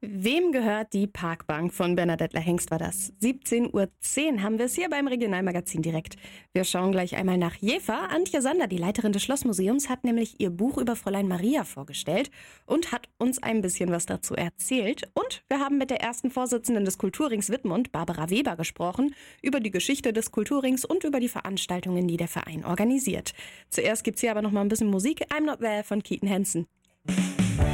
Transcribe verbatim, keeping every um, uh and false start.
Wem gehört die Parkbank von Bernadette Hengst war das? siebzehn Uhr zehn haben wir es hier beim Regionalmagazin direkt. Wir schauen gleich einmal nach Jever. Antje Sander, die Leiterin des Schlossmuseums, hat nämlich ihr Buch über Fräulein Maria vorgestellt und hat uns ein bisschen was dazu erzählt. Und wir haben mit der ersten Vorsitzenden des Kulturrings Wittmund, Barbara Weber, gesprochen über die Geschichte des Kulturrings und über die Veranstaltungen, die der Verein organisiert. Zuerst gibt's hier aber noch mal ein bisschen Musik. I'm Not There von Keaton Hansen.